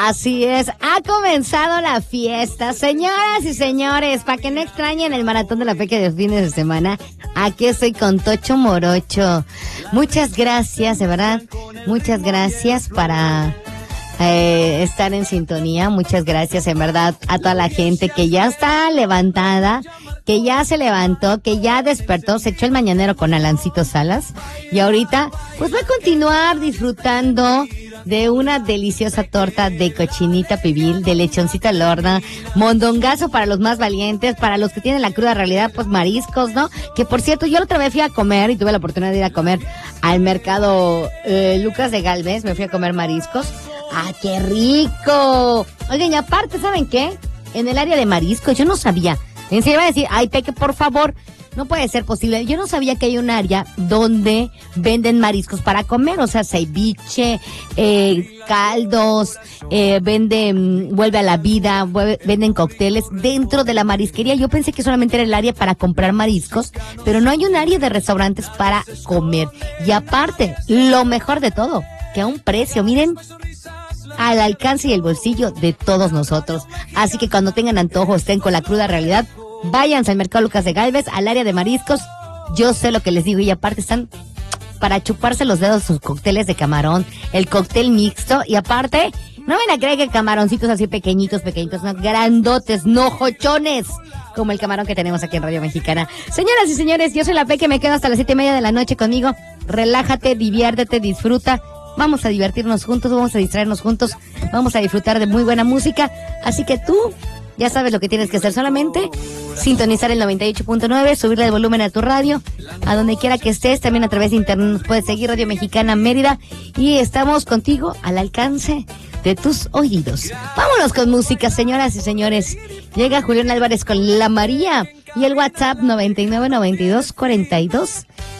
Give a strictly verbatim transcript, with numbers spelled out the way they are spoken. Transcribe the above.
Así es, ha comenzado la fiesta, señoras y señores, para que no extrañen el maratón de la fecha de fines de semana, aquí estoy con Tocho Morocho. Muchas gracias, de verdad, muchas gracias para eh, estar en sintonía, muchas gracias en verdad a toda la gente que ya está levantada, que ya se levantó, que ya despertó, se echó el mañanero con Alancito Salas y ahorita pues va a continuar disfrutando de una deliciosa torta de cochinita pibil, de lechoncito al horno, mondongazo para los más valientes, para los que tienen la cruda realidad, pues mariscos, ¿no? Que por cierto, yo la otra vez fui a comer y tuve la oportunidad de ir a comer al mercado eh, Lucas de Galvez, me fui a comer mariscos. ¡Ah, qué rico! Oigan, y aparte, ¿saben qué? En el área de mariscos, yo no sabía. En serio iba a decir, ay, Peque, por favor, no puede ser posible. Yo no sabía que hay un área donde venden mariscos para comer, o sea, ceviche, eh, caldos, eh, venden, vuelve a la vida, vuelve, venden cócteles dentro de la marisquería. Yo pensé que solamente era el área para comprar mariscos, pero no hay un área de restaurantes para comer. Y aparte, lo mejor de todo, que a un precio, miren, al alcance y el bolsillo de todos nosotros. Así que cuando tengan antojo, estén con la cruda realidad, váyanse al mercado Lucas de Galvez, al área de mariscos. Yo sé lo que les digo y aparte están para chuparse los dedos sus cócteles de camarón, el cóctel mixto y aparte, no van a creer que camaroncitos así pequeñitos, pequeñitos, no, grandotes, no jochones, como el camarón que tenemos aquí en Radio Mexicana. Señoras y señores, yo soy la Peque, me quedo hasta las siete y media de la noche conmigo. Relájate, diviértete, disfruta. Vamos a divertirnos juntos, vamos a distraernos juntos, vamos a disfrutar de muy buena música. Así que tú ya sabes lo que tienes que hacer, solamente sintonizar el noventa y ocho punto nueve, subirle el volumen a tu radio, a donde quiera que estés, también a través de internet nos puedes seguir, Radio Mexicana Mérida, y estamos contigo al alcance de tus oídos. Vámonos con música, señoras y señores. Llega Julián Álvarez con La María y el WhatsApp noventa y nueve, noventa y dos, cuarenta y dos,